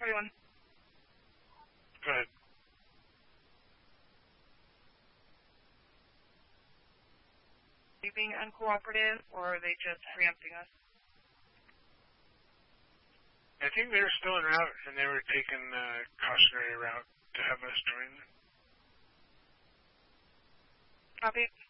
41. Go ahead. Are you being uncooperative, or are they just preempting us? I think they were still en route, and they were taking the cautionary route to have us join. Copy.